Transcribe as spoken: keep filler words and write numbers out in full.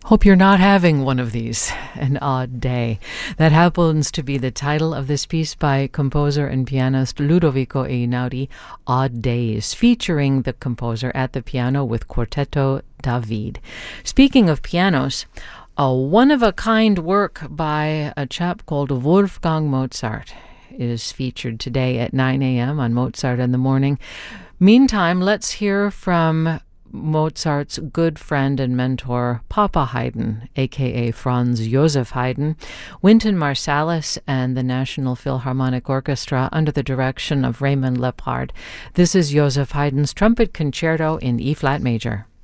Hope you're not having one of these, an odd day. That happens to be the title of this piece by composer and pianist Ludovico Einaudi, Odd Days, featuring the composer at the piano with Quartetto David. Speaking of pianos, a one-of-a-kind work by a chap called Wolfgang Mozart is featured today at nine a.m. on Mozart in the Morning. Meantime, let's hear from Mozart's good friend and mentor, Papa Haydn, a k a. Franz Joseph Haydn, Wynton Marsalis, and the National Philharmonic Orchestra under the direction of Raymond Lepard. This is Joseph Haydn's Trumpet Concerto in E-flat major.